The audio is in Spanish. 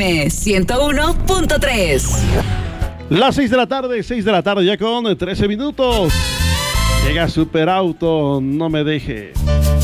FM 101.3. Las 6 de la tarde ya con 13 minutos. Llega Superauto, no me deje.